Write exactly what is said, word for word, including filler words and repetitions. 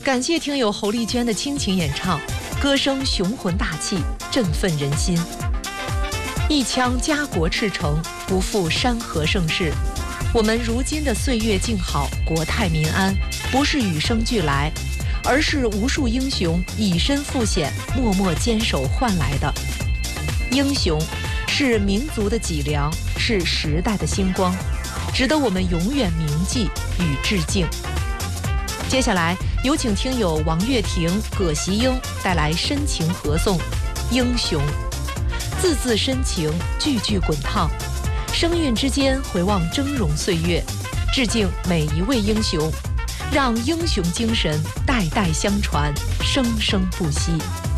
感谢听友侯丽娟的倾情演唱，歌声雄浑大气，振奋人心。一腔家国赤诚，不负山河盛世。我们如今的岁月静好，国泰民安，不是与生俱来，而是无数英雄以身赴险，默默坚守换来的。英雄是民族的脊梁，是时代的星光，值得我们永远铭记与致敬。接下来有请听友王月婷、葛习英带来深情合颂《英雄》，字字深情，句句滚烫，声韵之间回望峥嵘岁月，致敬每一位英雄，让英雄精神代代相传，生生不息。